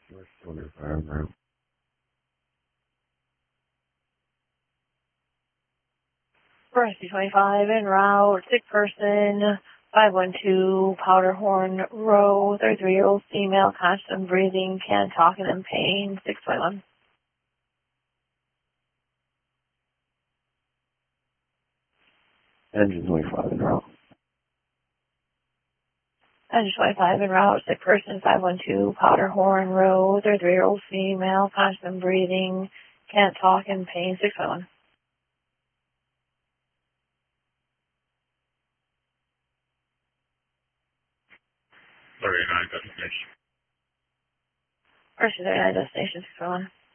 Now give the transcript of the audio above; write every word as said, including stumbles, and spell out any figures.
West twenty-five now. Rescue twenty-five en route, sick person, five one two, Powderhorn Row, thirty-three-year-old female, constant breathing, can't talk and in pain, six twenty-one. Engine twenty-five en route. Engine twenty-five en route, sick person, five one two, Powderhorn Row, thirty-three-year-old female, constant breathing, can't talk in pain, six twenty-one. thirty-nine destination. Rescue thirty-nine destination, six twenty-one.